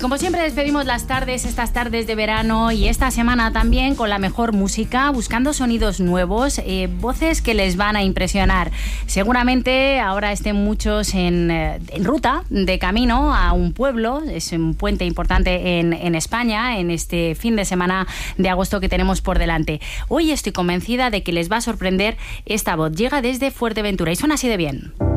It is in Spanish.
como siempre despedimos las tardes, estas tardes de verano y esta semana también con la mejor música, buscando sonidos nuevos, voces que les van a impresionar. Seguramente ahora estén muchos en ruta, de camino a un pueblo, es un puente importante en España, en este fin de semana de agosto que tenemos por delante. Hoy estoy convencida de que les va a sorprender esta voz. Llega desde Fuerteventura y suena así de bien.